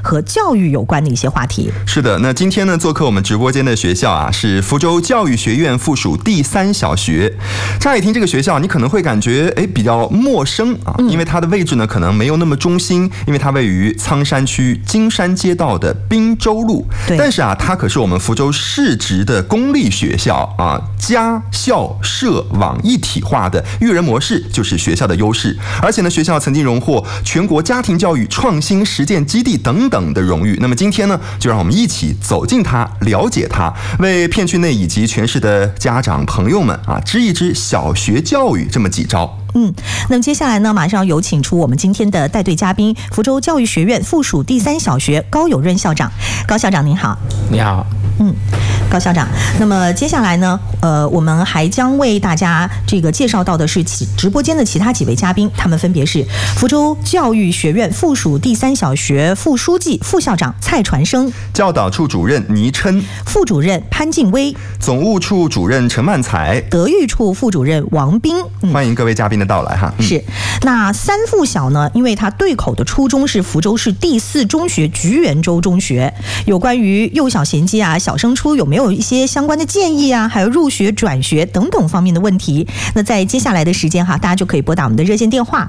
和教育有关的一些话题。 是的，那今天呢，做客我们直播间的学校啊，是福州教育学院附属第3小学。乍一听这个学校，你可能会感觉比较陌生啊，因为它的位置呢可能没有那么中心，因为它位于苍山区金山街道的滨州路。但是啊，它可是我们福州市直的公立学校啊，家校社网一体化的育人模式就是学校的优势。而且呢，学校曾经荣获全国家庭教育创新实践基地等等的荣誉。那么今天呢，就让我们一起走进它，了解它，为片区内以及全市的家长朋友们啊，支一支小学教育这么几招。 那么接下来呢，马上有请出我们今天的带队嘉宾，福州教育学院附属第3小学高有润校长。高校长您好。 你好。 高校长，那么接下来呢，我们还将为大家这个介绍到的是直播间的其他几位嘉宾，他们分别是福州教育学院附属第3小学副书记、副校长蔡传生， 教导处主任倪琛， 副主任潘静薇， 总务处主任陈曼才， 德育处副主任王斌。 欢迎各位嘉宾的到来哈。 是，那3附小呢，因为它对口的初中是福州市第4中学菊园州中学，有关于幼小衔接啊、小升初有没有一些相关的建议啊，还有入学、转学等等方面的问题，那在接下来的时间哈，大家就可以拨打我们的热线电话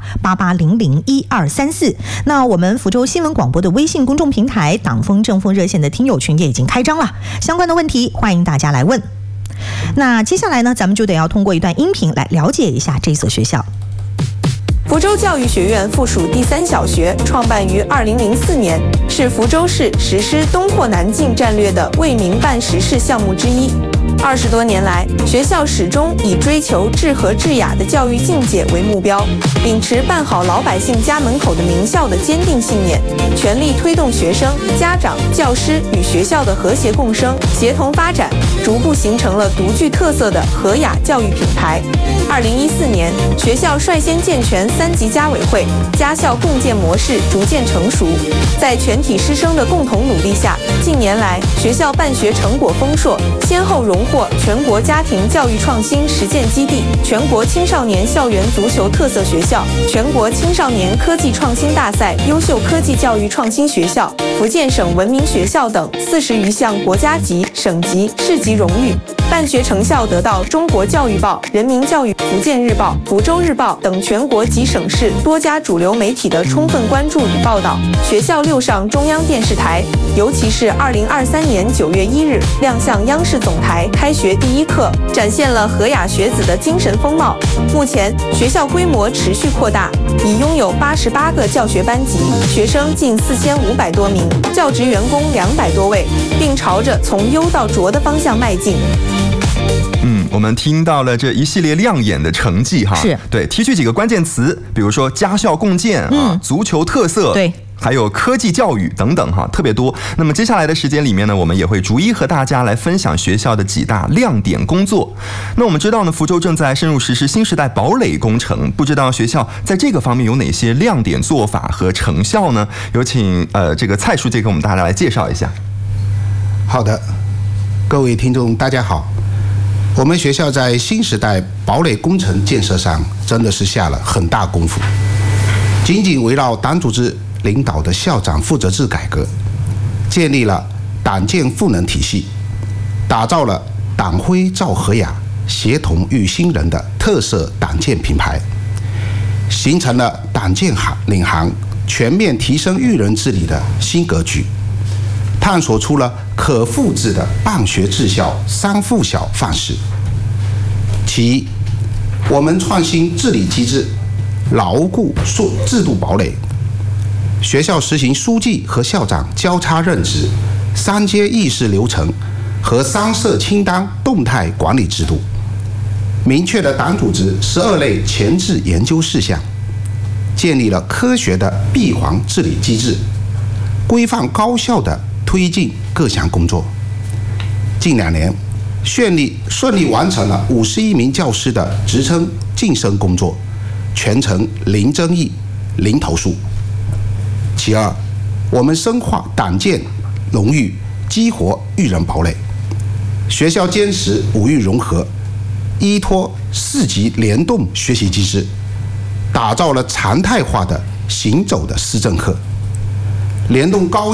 88001234。那我们福州新闻广播的微信公众平台党风正风热线的听友群也已经开张了，相关的问题欢迎大家来问。那接下来呢，咱们就得要通过一段音频来了解一下这所学校。 福州教育学院附属第3小学创办于2004年，是福州市实施东扩南进战略的为民办实事项目之一。20多年来，学校始终以追求治和治雅的教育境界为目标，秉持办好老百姓家门口的名校的坚定信念，全力推动学生、家长、教师与学校的和谐共生、协同发展，逐步形成了独具特色的和雅教育品牌。2014年，学校率先健全3级家委会，家校共建模式逐渐成熟。在全体师生的共同努力下，近年来学校办学成果丰硕，先后荣获全国家庭教育创新实践基地、全国青少年校园足球特色学校、全国青少年科技创新大赛优秀科技教育创新学校、福建省文明学校等40余项国家级、省级、市级荣誉。办学成效得到中国教育报、人民教育、福建日报、福州日报等全国及省市多家主流媒体的充分关注与报道。学校6上中央电视台，尤其是2023年9月1日亮相央视总台开学第一课，展现了和雅学子的精神风貌。目前学校规模持续扩大，已拥有88个教学班级，学生近4500多名，教职员工200多位，并朝着从优到卓的方向迈进。 我们听到了这一系列亮眼的成绩哈， 是对，提取几个关键词，比如说家校共建啊，足球特色， 对， 还有科技教育等等哈，特别多。那么接下来的时间里面呢，我们也会逐一和大家来分享学校的几大亮点工作。那我们知道呢，福州正在深入实施新时代堡垒工程，不知道学校在这个方面有哪些亮点做法和成效呢？有请这个蔡书记给我们大家来介绍一下。 好的，各位听众大家好。我们学校在新时代堡垒工程建设上真的是下了很大功夫，紧紧围绕党组织领导的校长负责制改革，建立了党建赋能体系，打造了党徽照和雅、协同育新人的特色党建品牌，形成了党建领航、全面提升育人治理的新格局，探索出了可复制的办学治校3附小范式。其一，我们创新治理机制，牢固制度堡垒。学校实行书记和校长交叉任职、3阶议事流程和3设清单动态管理制度，明确了党组织12类前置研究事项，建立了科学的闭环治理机制，规范高效的推进各项工作。近2年，顺利完成了51名教师的职称晋升工作，全程零争议、零投诉。其二，我们深化党建荣誉，激活育人堡垒。学校坚持5育融合，依托4级联动学习机制，打造了常态化的行走的思政课，联动高